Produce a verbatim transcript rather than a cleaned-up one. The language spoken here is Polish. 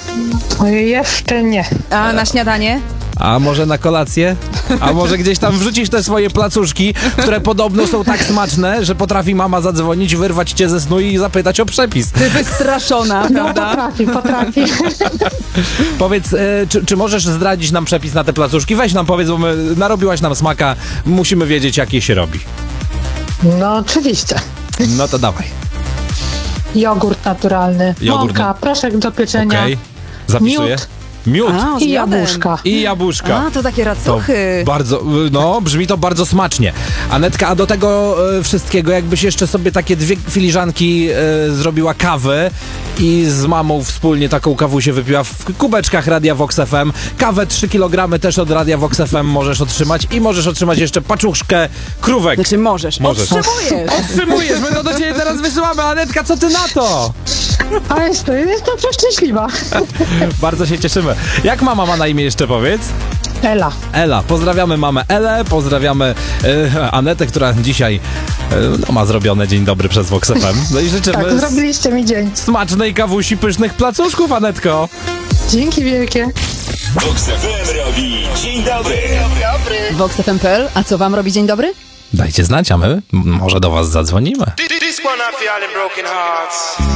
Oj, jeszcze nie. A na śniadanie? A może na kolację? A może gdzieś tam wrzucisz te swoje placuszki, które podobno są tak smaczne, że potrafi mama zadzwonić, wyrwać cię ze snu i zapytać o przepis. Ty wystraszona, No, prawda? potrafi, potrafi. Powiedz, e, czy, czy możesz zdradzić nam przepis na te placuszki? Weź nam powiedz, bo my, narobiłaś nam smaka, musimy wiedzieć, jak je się robi. No oczywiście. No to dawaj. Jogurt naturalny, Jogurt mąka, na- proszek do pieczenia, Okej, zapisuję. miód Miód. A, z i miodem. jabłuszka. I jabłuszka. A, to takie To racuchy. bardzo, no, brzmi to bardzo smacznie. Anetka, a do tego e, wszystkiego, jakbyś jeszcze sobie takie dwie filiżanki e, zrobiła kawy i z mamą wspólnie taką kawusię wypiła w kubeczkach Radia Vox F M. Kawę trzy kilogramy też od Radia Vox F M możesz otrzymać i możesz otrzymać jeszcze paczuszkę krówek. Znaczy możesz. Możesz. Otrzymujesz. Otrzymujesz, my to do ciebie teraz wysyłamy. Anetka, co ty na to? A jest, jestem przeszczęśliwa. Bardzo się cieszymy. Jak mama ma na imię jeszcze, powiedz? Ela. Ela. Pozdrawiamy mamę Elę, pozdrawiamy e, Anetę, która dzisiaj e, no, ma zrobione dzień dobry przez Vox F M. No i życzymy Tak, zrobiliście mi dzień. smacznej kawusi, pysznych placuszków, Anetko. Dzięki wielkie. Vox F M robi dzień dobry. Vox F M kropka p l. A co wam robi dzień dobry? Dajcie znać, a my m- może do was zadzwonimy. This one I feel in broken hearts.